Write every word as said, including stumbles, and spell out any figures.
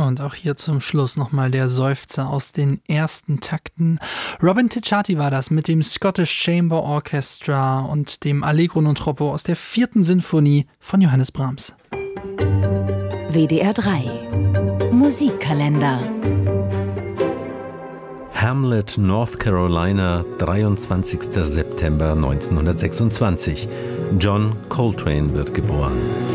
Und auch hier zum Schluss nochmal der Seufzer aus den ersten Takten. Robin Ticciati war das mit dem Scottish Chamber Orchestra und dem Allegro non troppo aus der vierten Sinfonie von Johannes Brahms. W D R drei Musikkalender. Hamlet, North Carolina, dreiundzwanzigster September neunzehnhundertsechsundzwanzig. John Coltrane wird geboren.